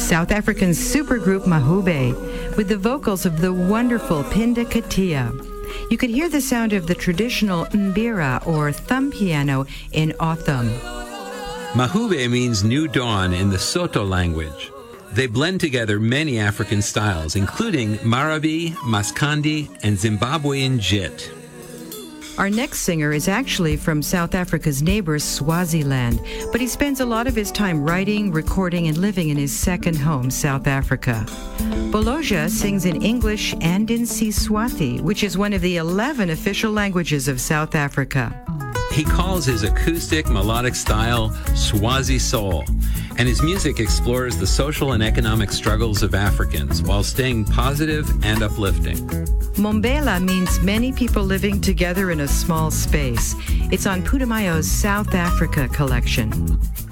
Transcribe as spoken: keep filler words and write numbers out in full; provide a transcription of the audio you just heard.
South African supergroup Mahube, with the vocals of the wonderful Pinda Katia. You could hear the sound of the traditional mbira, or thumb piano, in Otham. Mahube means new dawn in the Soto language. They blend together many African styles, including Marabi, Maskandi, and Zimbabwean Jit. Our next singer is actually from South Africa's neighbor, Swaziland, but he spends a lot of his time writing, recording, and living in his second home, South Africa. Boloja sings in English and in Siswati, which is one of the eleven official languages of South Africa. He calls his acoustic melodic style Swazi soul, and his music explores the social and economic struggles of Africans while staying positive and uplifting. Mombela means many people living together in a small space. It's on Putumayo's South Africa collection.